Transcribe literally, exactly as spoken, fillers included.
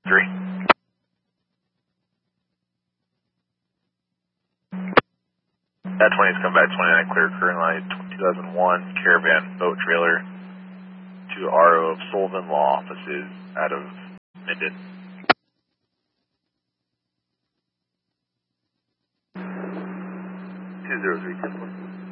Three. That twenty has come back twenty-nine, clear current line two thousand one Caravan boat trailer to R O of Sullivan Law Offices out of Minden. two zero three ten one.